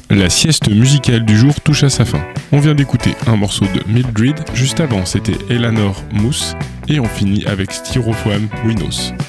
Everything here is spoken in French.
La sieste musicale du jour touche à sa fin. On vient d'écouter un morceau de Mildred, juste avant c'était Eleanor Mousse, et on finit avec Styrofoam Winos.